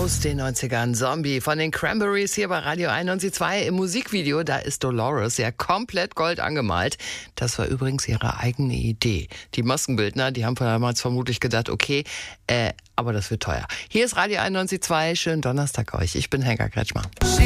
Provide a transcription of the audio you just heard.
Aus den 90ern, Zombie von den Cranberries hier bei Radio 91.2. Im Musikvideo, da ist Dolores ja komplett gold angemalt. Das war übrigens ihre eigene Idee. Die Maskenbildner, die haben damals vermutlich gedacht, okay, aber das wird teuer. Hier ist Radio 91.2. Schönen Donnerstag euch. Ich bin Helga Kretschmer.